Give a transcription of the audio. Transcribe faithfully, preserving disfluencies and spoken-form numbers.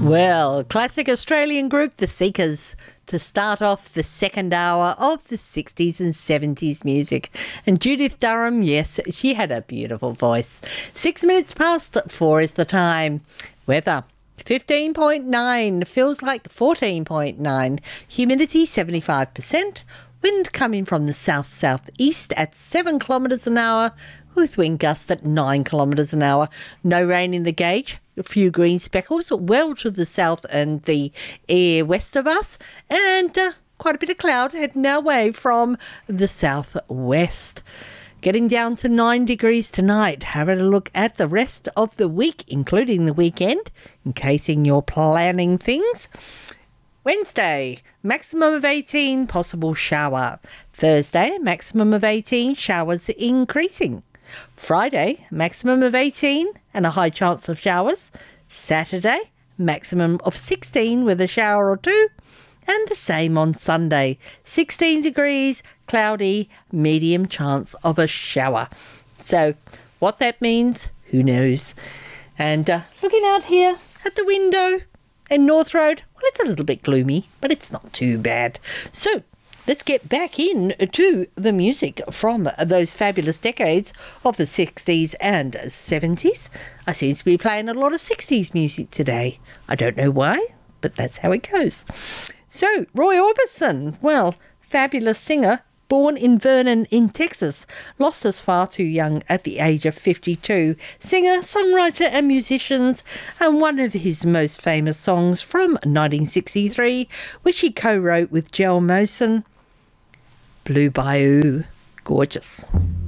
Well, classic Australian group The Seekers to start off the second hour of the sixties and seventies music. And Judith Durham, yes, she had a beautiful voice. Six minutes past four is the time. Weather. fifteen point nine, feels like fourteen point nine. Humidity seventy-five percent. Wind coming from the south-southeast at seven kilometres an hour with wind gusts at nine kilometres an hour. No rain in the gauge. A few green speckles well to the south and the air west of us. And uh, quite a bit of cloud heading our way from the southwest. Getting down to nine degrees tonight. Having a look at the rest of the week, including the weekend, in case you're planning things. Wednesday, maximum of eighteen, possible shower. Thursday, maximum of eighteen, showers increasing. Friday, maximum of eighteen and a high chance of showers. Saturday, maximum of sixteen with a shower or two. And the same on Sunday, sixteen degrees, cloudy, medium chance of a shower. So what that means, who knows? And uh, looking out here at the window in North Road, well, it's a little bit gloomy, but it's not too bad. So let's get back in to the music from those fabulous decades of the sixties and seventies. I seem to be playing a lot of sixties music today. I don't know why, but that's how it goes. So, Roy Orbison, well, fabulous singer, born in Vernon in Texas, lost us far too young at the age of fifty-two. Singer, songwriter and musician, and one of his most famous songs from nineteen sixty-three, which he co-wrote with Joel Mosen, Blue Bayou. Gorgeous.